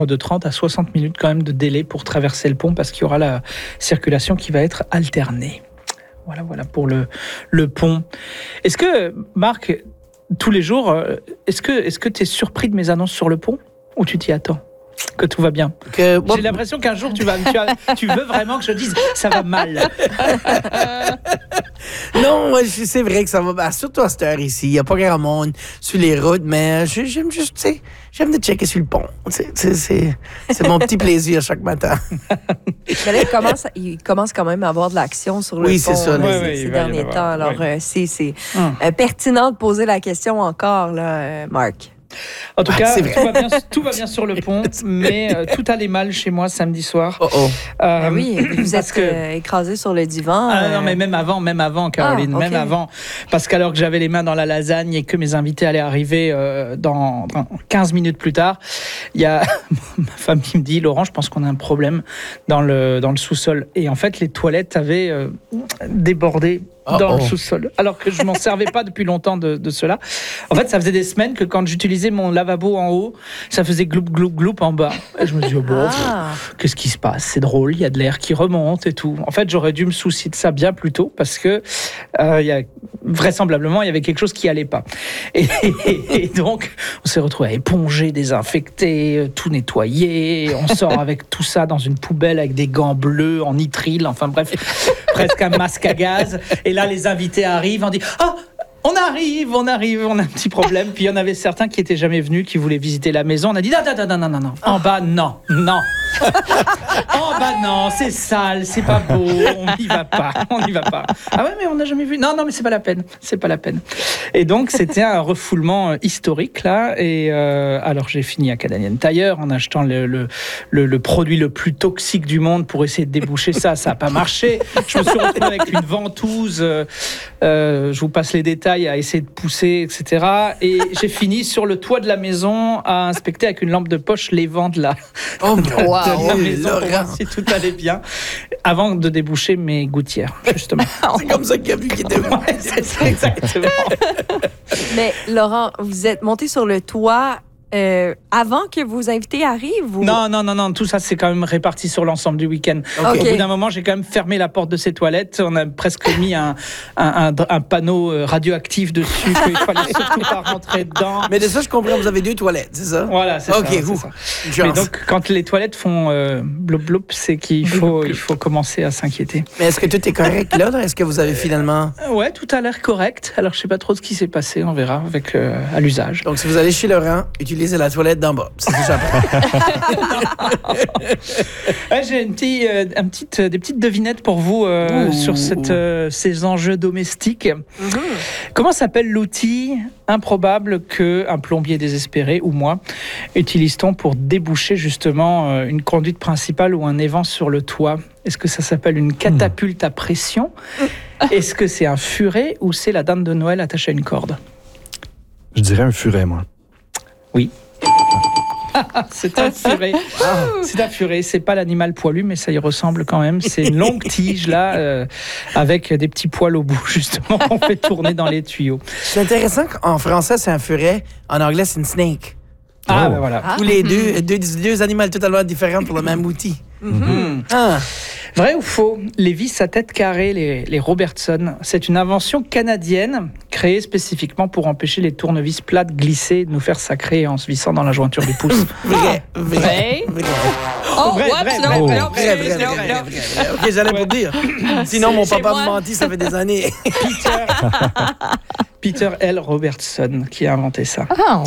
de 30 à 60 minutes quand même de délai pour traverser le pont parce qu'il y aura la circulation qui va être alternée. Voilà pour le pont. Est-ce que, Marc, tous les jours, est-ce que tu es surpris de mes annonces sur le pont ou tu t'y attends ? Que tout va bien. J'ai l'impression qu'un jour tu veux vraiment que je dise ça va mal. Non, c'est vrai que ça va. Surtout à cette heure ici, il n'y a pas grand monde sur les routes, mais j'aime juste, tu sais, j'aime de checker sur le pont. C'est mon petit plaisir chaque matin. Mais là, il commence quand même à avoir de l'action sur le pont c'est ça, ces derniers temps. Alors, c'est pertinent de poser la question encore, là, Marc. En tout cas, tout va bien sur le pont, mais tout allait mal chez moi samedi soir. Oui, vous êtes écrasé sur le divan. Non, mais même avant, Caroline, même avant. Parce qu'alors que j'avais les mains dans la lasagne et que mes invités allaient arriver dans 15 minutes plus tard, il y a ma femme qui me dit « Laurent, je pense qu'on a un problème dans le sous-sol. » Et en fait, les toilettes avaient débordé dans le sous-sol, alors que je m'en servais pas depuis longtemps de cela. En fait, ça faisait des semaines que quand j'utilisais mon lavabo en haut, ça faisait gloup, gloup, gloup en bas. Et je me dis, qu'est-ce qui se passe ? C'est drôle, il y a de l'air qui remonte et tout. En fait, j'aurais dû me soucier de ça bien plus tôt parce que vraisemblablement, il y avait quelque chose qui allait pas. Et donc, on s'est retrouvé à éponger, désinfecter, tout nettoyer. On sort avec tout ça dans une poubelle avec des gants bleus en nitrile. Enfin bref, presque un masque à gaz. Et là, les invités arrivent, on dit « Ah, on arrive, on a un petit problème. » Puis il y en avait certains qui n'étaient jamais venus, qui voulaient visiter la maison. On a dit « Non. En bas, non. En bas, non, c'est sale, c'est pas beau, on n'y va pas. Ah ouais, mais on n'a jamais vu. Non, mais c'est pas la peine. Et donc, c'était un refoulement historique, là. Et alors, j'ai fini à Canadian Tire en achetant le produit le plus toxique du monde pour essayer de déboucher ça. Ça n'a pas marché. Je me suis retrouvé avec une ventouse. Je vous passe les détails, à essayer de pousser, etc. Et j'ai fini sur le toit de la maison à inspecter avec une lampe de poche les vents de la maison pour voir si tout allait bien avant de déboucher mes gouttières, justement. C'est comme ça qu'il y a vu qu'il était bon. C'est ça, exactement. Mais Laurent, vous êtes monté sur le toit avant que vos invités arrivent? Ou... Non. Tout ça, c'est quand même réparti sur l'ensemble du week-end. Okay. Au bout d'un moment, j'ai quand même fermé la porte de ces toilettes. On a presque mis un panneau radioactif dessus qu'il fallait surtout pas rentrer dedans. Mais de ça, je comprends. Vous avez 2 toilettes, c'est ça? Voilà, c'est ça. Mais donc, quand les toilettes font bloup bloup, c'est qu'il faut commencer à s'inquiéter. Mais est-ce que tout est correct là? Est-ce que vous avez finalement... Ouais, tout a l'air correct. Alors, je sais pas trop ce qui s'est passé. On verra avec à l'usage. Donc, si vous allez chez Laurent, utilisez la toilette d'en bas. C'est déjà J'ai des petites devinettes pour vous sur ces enjeux domestiques. Comment s'appelle l'outil improbable qu'un plombier désespéré ou moi utilise-t-on pour déboucher justement une conduite principale ou un évent sur le toit? Est-ce que ça s'appelle une catapulte à pression? Est-ce que c'est un furet ou c'est la dinde de Noël attachée à une corde? Je dirais un furet, moi. Oui. C'est un furet. C'est un furet. C'est pas l'animal poilu, mais ça y ressemble quand même. C'est une longue tige là, avec des petits poils au bout justement qu'on fait tourner dans les tuyaux. C'est intéressant qu'en français c'est un furet, en anglais c'est une snake. Ben voilà. Tous les deux animaux totalement différents pour le même outil. Vrai ou faux, les vis à tête carrée, les Robertson, c'est une invention canadienne créée spécifiquement pour empêcher les tournevis plates de glisser et de nous faire sacrer en se vissant dans la jointure du pouce. Vrai. Ok, j'allais vous dire. Sinon, mon papa me mentit, ça fait des années. Peter L. Robertson qui a inventé ça. Oh,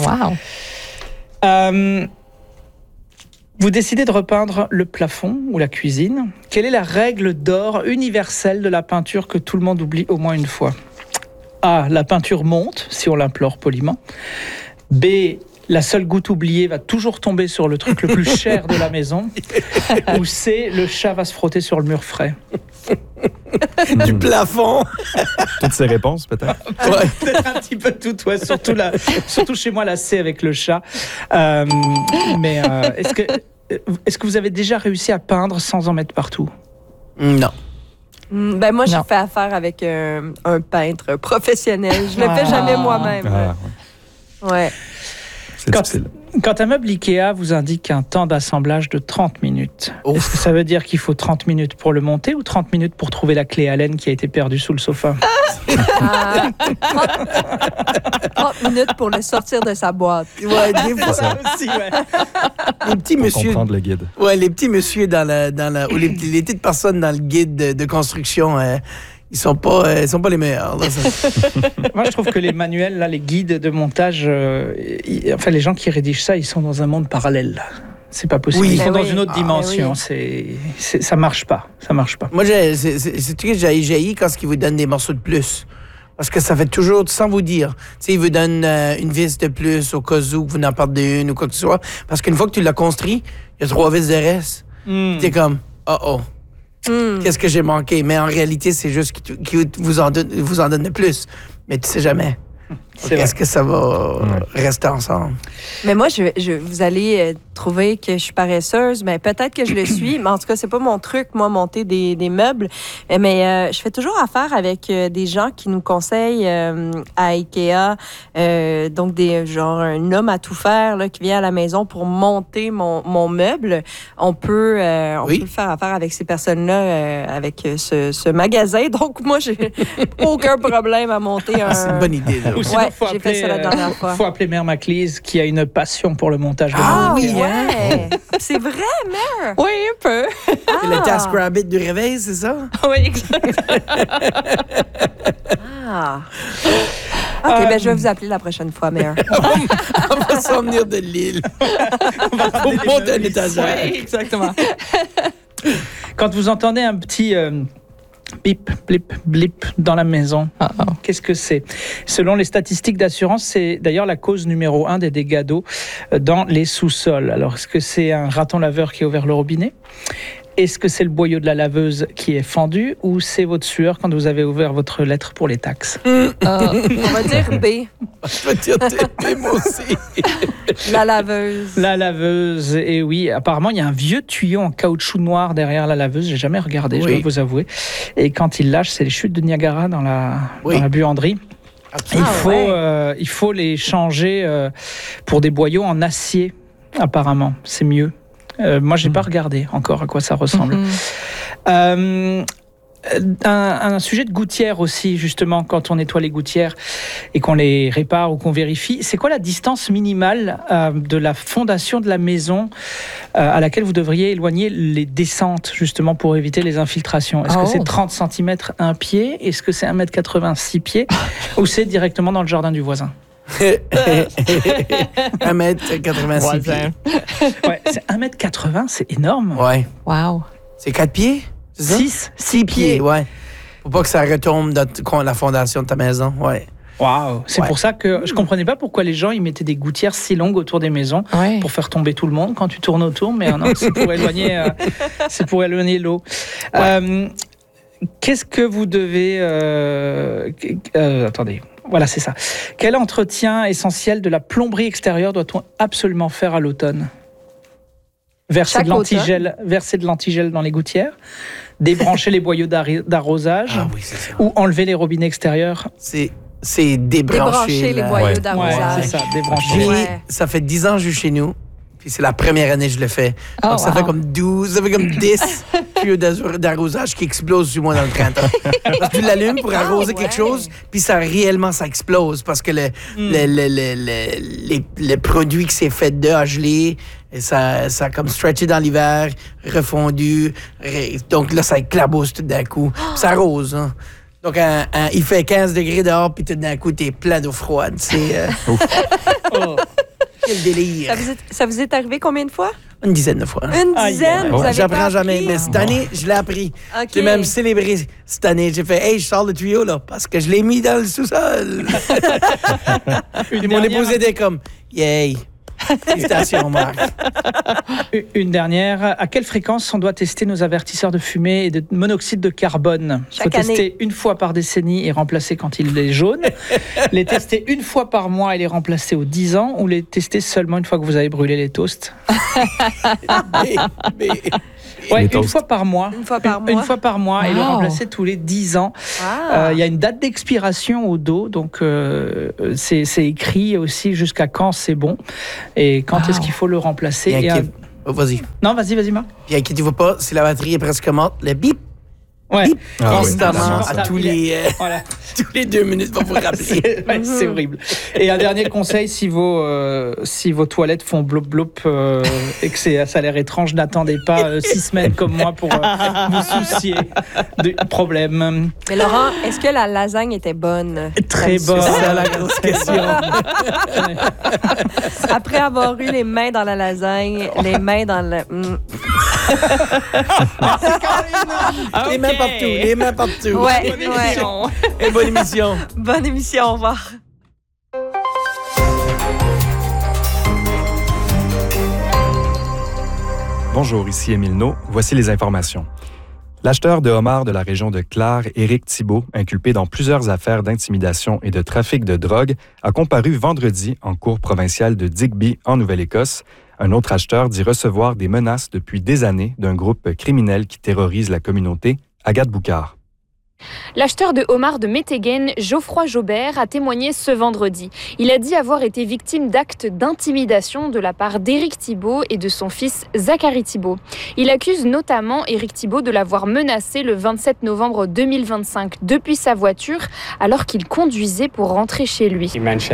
wow. Vous décidez de repeindre le plafond ou la cuisine. Quelle est la règle d'or universelle de la peinture que tout le monde oublie au moins une fois? A. La peinture monte, si on l'implore poliment. B. La seule goutte oubliée va toujours tomber sur le truc le plus cher de la maison. Ou C. Le chat va se frotter sur le mur frais. Du plafond. Toutes ces réponses, peut-être? Ouais, peut-être un petit peu toutes, ouais. Surtout chez moi, la C avec le chat. Mais est-ce que vous avez déjà réussi à peindre sans en mettre partout? Non. Moi, j'ai fait affaire avec un peintre professionnel. Je ne le fais jamais moi-même. Ouais. C'est difficile. Quand un meuble Ikea vous indique un temps d'assemblage de 30 minutes, Ouf. est-ce que ça veut dire qu'il faut 30 minutes pour le monter ou 30 minutes pour trouver la clé Allen qui a été perdue sous le sofa? 30 minutes pour le sortir de sa boîte. Ouais, des fois, ça. aussi, ouais. les petits Pour messieurs. comprendre le guide. Ouais, les petits messieurs ou les petites personnes dans le guide de construction, ils sont pas les meilleurs. Là, Moi, je trouve que les manuels, là, les guides de montage, enfin, les gens qui rédigent ça, ils sont dans un monde parallèle. C'est pas possible. Oui. Ils sont Ben dans oui. une autre Ah, dimension. ben Ça marche pas. Ça marche pas. Moi, c'est tout que j'ai jailli quand ils vous donnent des morceaux de plus. Parce que ça fait toujours, sans vous dire, tu sais, ils vous donnent une vis de plus au cas où vous n'en perdez une ou quoi que ce soit. Parce qu'une fois que tu l'as construit, il y a 3 vis de reste. T'es comme, oh. Qu'est-ce que j'ai manqué? Mais en réalité, c'est juste qu'ils vous en donnent de plus. Mais tu sais jamais. C'est Est-ce que ça va rester ensemble? Mais moi, vous allez trouver que je suis paresseuse, mais peut-être que je le suis. Mais en tout cas, c'est pas mon truc, moi, monter des meubles. Mais je fais toujours affaire avec des gens qui nous conseillent à Ikea. Donc, genre un homme à tout faire là, qui vient à la maison pour monter mon meuble. On peut faire affaire avec ces personnes-là, avec ce magasin. Donc, moi, j'ai aucun problème à monter un... C'est une bonne idée, là. Ou sinon, Ouais, j'ai fait ça la dernière fois. faut appeler Mère Maclise qui a une passion pour le montage de Ah meubles. ouais! C'est vrai, mère! Oui, un peu. C'est le Task Rabbit du réveil, c'est ça? Oui, exact. Ah. OK, ben je vais vous appeler la prochaine fois, mère. On va s'en venir de l'île. Pour monter un étagère. Oui, exactement. Quand vous entendez un petit bip, blip, blip dans la maison, qu'est-ce que c'est? Selon les statistiques d'assurance, c'est d'ailleurs la cause numéro 1 des dégâts d'eau dans les sous-sols. Alors, est-ce que c'est un raton laveur qui a ouvert le robinet? Est-ce que c'est le boyau de la laveuse qui est fendu ou c'est votre sueur quand vous avez ouvert votre lettre pour les taxes? On va dire B. Je vais dire TP, moi aussi. La laveuse. La laveuse, et oui, apparemment il y a un vieux tuyau en caoutchouc noir derrière la laveuse, j'ai jamais regardé, je Oui. dois vous avouer. Et quand il lâche, c'est les chutes de Niagara dans la buanderie. Il faut les changer pour des boyaux en acier, apparemment, c'est mieux. Moi, j'ai pas regardé encore à quoi ça ressemble. Un sujet de gouttière aussi, justement, quand on nettoie les gouttières et qu'on les répare ou qu'on vérifie, c'est quoi la distance minimale de la fondation de la maison à laquelle vous devriez éloigner les descentes, justement, pour éviter les infiltrations? Est-ce que c'est 30 cm, un pied? Est-ce que c'est 1m80, 6 pieds? Ou c'est directement dans le jardin du voisin? 1m86 pieds. Ouais, c'est 1m80, c'est énorme. Ouais. Wow. C'est 4 pieds? C'est ça? 6 pieds. Ouais. Faut pas que ça retombe dans la fondation de ta maison. Ouais. Waouh, c'est pour ça que je comprenais pas pourquoi les gens ils mettaient des gouttières si longues autour des maisons Ouais. pour faire tomber tout le monde quand tu tournes autour, mais non, c'est pour éloigner l'eau. Qu'est-ce que vous devez attendez. Voilà, c'est ça. Quel entretien essentiel de la plomberie extérieure doit-on absolument faire à l'automne? Verser de l'antigel dans les gouttières, débrancher les boyaux d'arrosage, Ah oui, c'est ça. ou enlever les robinets extérieurs. C'est débrancher. Les là. boyaux Ouais. d'arrosage. c'est ça, débrancher. J'ai- Ouais. Ça fait 10 ans que je suis chez nous. Puis c'est la première année que je le fais. Oh, Donc ça wow. fait comme 12, ça fait comme 10 tuyaux d'arrosage qui explosent sur moi dans le printemps. Parce que tu l'allumes pour arroser ouais. quelque chose, puis ça explose parce que le produit qui s'est fait de a gelé, et ça a comme stretché dans l'hiver, refondu. Donc là, ça éclabousse tout d'un coup. Puis ça arrose. Hein. Donc il fait 15 degrés dehors, puis tout d'un coup, t'es plein d'eau froide. C'est Oh. quel délire. Ça vous est arrivé combien de fois? Une dizaine de fois. Une dizaine? Vous avez J'apprends pas jamais, appris? mais cette année, je l'ai appris. OK. J'ai même célébré cette année. J'ai fait, hey, je sors le tuyau, là, parce que je l'ai mis dans le sous-sol. Et mon épouse était comme, yay. Félicitations, Marc. Une dernière. À quelle fréquence on doit tester nos avertisseurs de fumée et de monoxyde de carbone? Il faut Chaque année. tester une fois par décennie et remplacer quand il est jaune. Les tester une fois par mois et les remplacer aux 10 ans, ou les tester seulement une fois que vous avez brûlé les toasts? Mais- Ouais, Les une toasts. fois par mois. Une fois par mois? Une fois par mois et le Wow. remplacer tous les 10 ans. Ah. Il y a une date d'expiration au dos, donc c'est écrit aussi jusqu'à quand c'est bon. Et quand est-ce qu'il faut le remplacer? Bien vas-y. Non, vas-y, Marc. Puis inquiétez-vous pas, si la batterie est presque morte, le bip, Ouais. bip, constamment, Attends, tous les 2 minutes, va vous rappeler. C'est horrible. Et un dernier conseil, si vos toilettes font blop blop et que ça a l'air étrange, n'attendez pas 6 semaines comme moi pour vous soucier du problème. Mais Laurent, est-ce que la lasagne était bonne? Très bonne. C'est ça la grosse question. Après avoir eu les mains dans la lasagne, les mains dans le... Les mains partout, les mains partout. Ouais, Bonne émission. Et bonne émission. Bonne émission, au revoir. Bonjour, ici Émile No. Voici les informations. L'acheteur de homards de la région de Clare, Éric Thibault, inculpé dans plusieurs affaires d'intimidation et de trafic de drogue, a comparu vendredi en cour provinciale de Digby, en Nouvelle-Écosse. Un autre acheteur dit recevoir des menaces depuis des années d'un groupe criminel qui terrorise la communauté, Agathe Boucard. L'acheteur de homards de Météguen, Geoffroy Jobert, a témoigné ce vendredi. Il a dit avoir été victime d'actes d'intimidation de la part d'Éric Thibault et de son fils Zachary Thibault. Il accuse notamment Éric Thibault de l'avoir menacé le 27 novembre 2025 depuis sa voiture alors qu'il conduisait pour rentrer chez lui.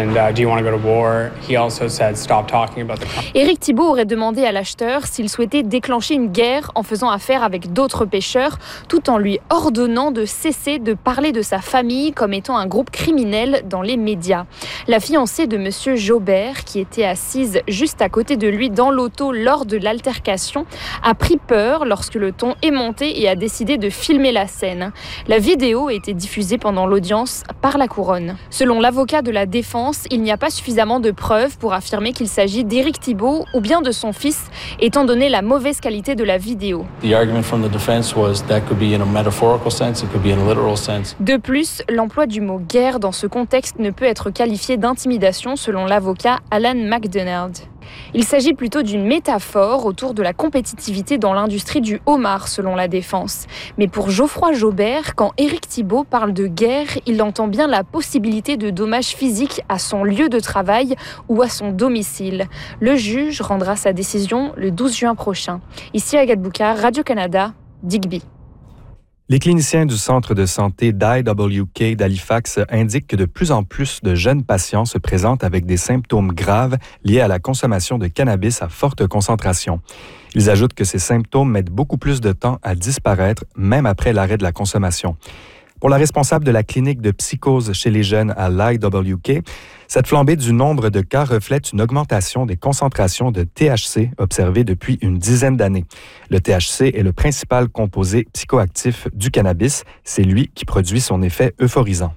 Éric Thibault aurait demandé à l'acheteur s'il souhaitait déclencher une guerre en faisant affaire avec d'autres pêcheurs tout en lui ordonnant de cesser de parler de sa famille comme étant un groupe criminel dans les médias. La fiancée de M. Jobert, qui était assise juste à côté de lui dans l'auto lors de l'altercation, a pris peur lorsque le ton est monté et a décidé de filmer la scène. La vidéo a été diffusée pendant l'audience par la Couronne. Selon l'avocat de la défense, il n'y a pas suffisamment de preuves pour affirmer qu'il s'agit d'Éric Thibault ou bien de son fils, étant donné la mauvaise qualité de la vidéo. The argument from the defense was that could be in a metaphorical sense, it could be in a literal sense. De plus, l'emploi du mot « guerre » dans ce contexte ne peut être qualifié d'intimidation selon l'avocat Alan McDonald. Il s'agit plutôt d'une métaphore autour de la compétitivité dans l'industrie du homard, selon la défense. Mais pour Geoffroy Jobert, quand Éric Thibault parle de guerre, il entend bien la possibilité de dommages physiques à son lieu de travail ou à son domicile. Le juge rendra sa décision le 12 juin prochain. Ici Agathe Boucard, Radio-Canada, Digby. Les cliniciens du centre de santé d'IWK d'Halifax indiquent que de plus en plus de jeunes patients se présentent avec des symptômes graves liés à la consommation de cannabis à forte concentration. Ils ajoutent que ces symptômes mettent beaucoup plus de temps à disparaître, même après l'arrêt de la consommation. Pour la responsable de la clinique de psychose chez les jeunes à l'IWK, cette flambée du nombre de cas reflète une augmentation des concentrations de THC observées depuis une dizaine d'années. Le THC est le principal composé psychoactif du cannabis. C'est lui qui produit son effet euphorisant.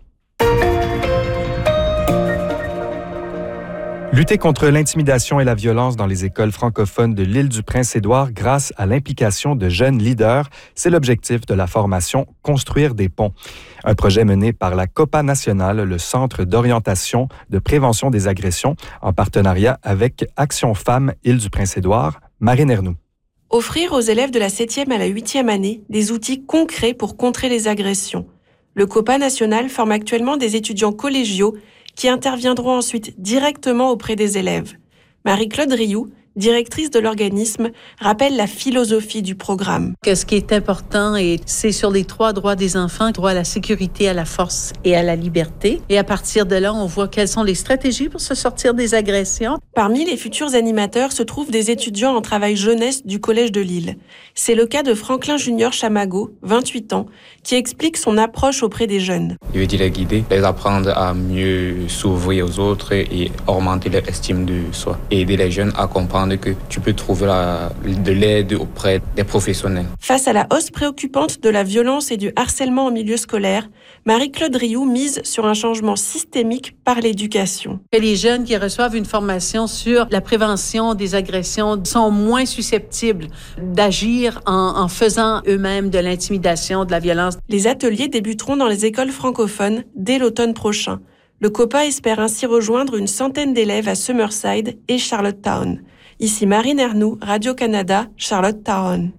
Lutter contre l'intimidation et la violence dans les écoles francophones de l'île du Prince-Édouard grâce à l'implication de jeunes leaders, c'est l'objectif de la formation « Construire des ponts ». Un projet mené par la COPA nationale, le Centre d'orientation de prévention des agressions, en partenariat avec Action Femmes Île du Prince-Édouard, Marine Ernoux. Offrir aux élèves de la 7e à la 8e année des outils concrets pour contrer les agressions. Le COPA national forme actuellement des étudiants collégiaux qui interviendront ensuite directement auprès des élèves. Marie-Claude Rioux, directrice de l'organisme, rappelle la philosophie du programme. Ce qui est important, c'est sur les 3 droits des enfants, droit à la sécurité, à la force et à la liberté. Et à partir de là, on voit quelles sont les stratégies pour se sortir des agressions. Parmi les futurs animateurs se trouvent des étudiants en travail jeunesse du Collège de Lille. C'est le cas de Franklin Junior Chamago, 28 ans, qui explique son approche auprès des jeunes. Je veux dire les guider, les apprendre à mieux s'ouvrir aux autres et augmenter leur estime de soi. Et aider les jeunes à comprendre que tu peux trouver de l'aide auprès des professionnels. Face à la hausse préoccupante de la violence et du harcèlement en milieu scolaire, Marie-Claude Rioux mise sur un changement systémique par l'éducation. Les jeunes qui reçoivent une formation sur la prévention des agressions sont moins susceptibles d'agir en faisant eux-mêmes de l'intimidation, de la violence. Les ateliers débuteront dans les écoles francophones dès l'automne prochain. Le COPA espère ainsi rejoindre une centaine d'élèves à Summerside et Charlottetown. Ici Marine Ernoux, Radio-Canada, Charlottetown.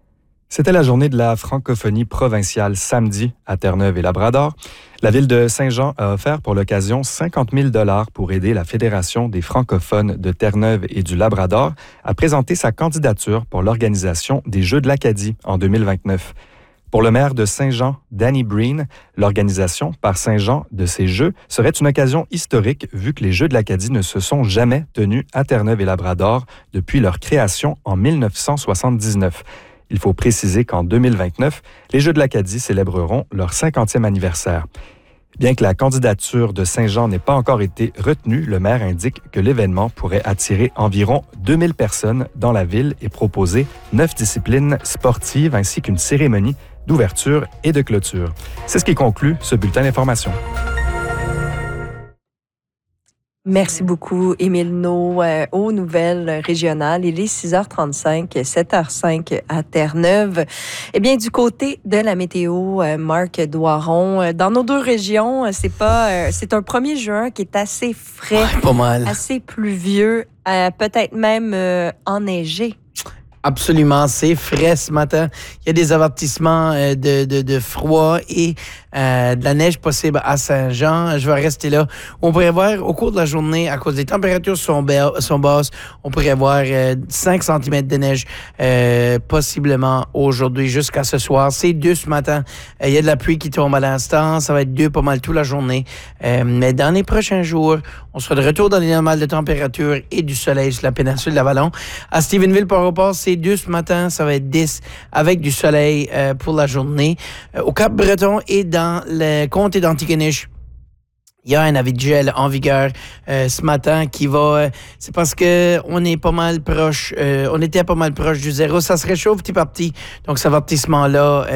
C'était la journée de la francophonie provinciale samedi à Terre-Neuve et Labrador. La ville de Saint-Jean a offert pour l'occasion 50 000 $ pour aider la Fédération des francophones de Terre-Neuve et du Labrador à présenter sa candidature pour l'organisation des Jeux de l'Acadie en 2029. Pour le maire de Saint-Jean, Danny Breen, l'organisation par Saint-Jean de ces Jeux serait une occasion historique vu que les Jeux de l'Acadie ne se sont jamais tenus à Terre-Neuve et Labrador depuis leur création en 1979. Il faut préciser qu'en 2029, les Jeux de l'Acadie célébreront leur 50e anniversaire. Bien que la candidature de Saint-Jean n'ait pas encore été retenue, le maire indique que l'événement pourrait attirer environ 2000 personnes dans la ville et proposer 9 disciplines sportives ainsi qu'une cérémonie d'ouverture et de clôture. C'est ce qui conclut ce bulletin d'information. Merci beaucoup, Émile No, aux nouvelles régionales. Il est 6h35, 7h05 à Terre-Neuve. Eh bien, du côté de la météo, Marc Doiron, dans nos deux régions, c'est un 1er juin qui est assez frais, pas mal. assez pluvieux, peut-être même enneigé. Absolument, c'est frais ce matin. Il y a des avertissements de froid et de la neige possible à Saint-Jean. Je vais rester là. On pourrait voir au cours de la journée, à cause des températures sont basses, on pourrait voir 5 cm de neige possiblement aujourd'hui jusqu'à ce soir. C'est 2 ce matin. Il y a de la pluie qui tombe à l'instant. Ça va être 2 pas mal toute la journée. Mais dans les prochains jours, on sera de retour dans les normales de température et du soleil sur la péninsule de l'Avalon. À Stephenville, Port-au-Port, c'est 2 ce matin. Ça va être 10 avec du soleil pour la journée. Au Cap-Breton et dans le comté d'Antigonish, il y a un avis de gel en vigueur ce matin qui va... c'est parce que on est pas mal proche... on était pas mal proche du zéro. Ça se réchauffe petit par petit. Donc, cet avertissement-là,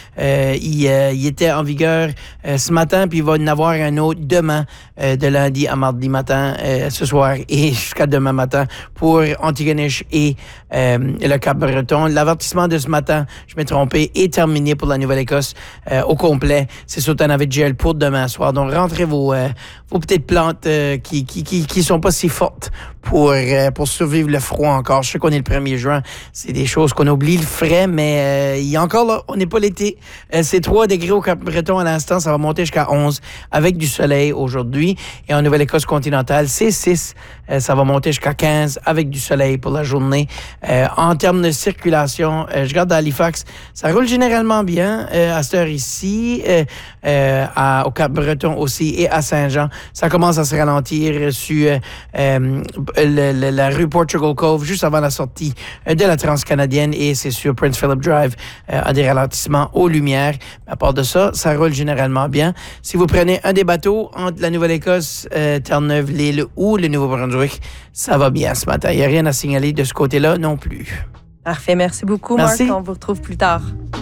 il était en vigueur ce matin, puis il va y en avoir un autre demain, de lundi à mardi matin, ce soir et jusqu'à demain matin pour Antigonish et le Cap-Breton. L'avertissement de ce matin, je m'ai trompé, est terminé pour la Nouvelle-Écosse au complet. C'est surtout un avis de gel pour demain soir. Donc, rentrez vos petites plantes qui sont pas si fortes pour survivre le froid encore. Je sais qu'on est le 1er juin. C'est des choses qu'on oublie, le frais, mais il y a encore là, on n'est pas l'été. C'est 3 degrés au Cap-Breton à l'instant. Ça va monter jusqu'à 11 avec du soleil aujourd'hui. Et en Nouvelle-Écosse continentale, c'est 6. Ça va monter jusqu'à 15 avec du soleil pour la journée. En termes de circulation, je regarde à Halifax, ça roule généralement bien à cette heure ici, au Cap-Breton aussi et à Saint-Jean. Ça commence à se ralentir sur la rue Portugal Cove, juste avant la sortie de la Transcanadienne, et c'est sur Prince Philip Drive, à des ralentissements aux lumières. À part de ça, ça roule généralement bien. Si vous prenez un des bateaux entre la Nouvelle-Écosse, Terre-Neuve, l'île ou le Nouveau-Brunswick, ça va bien ce matin. Il n'y a rien à signaler de ce côté-là non plus. Parfait. Merci beaucoup, Merci. Marc. On vous retrouve plus tard.